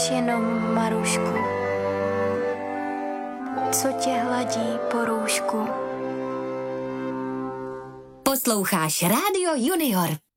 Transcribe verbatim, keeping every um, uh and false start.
máš jenom Marušku, co tě hladí po růžku. Posloucháš Rádio Junior.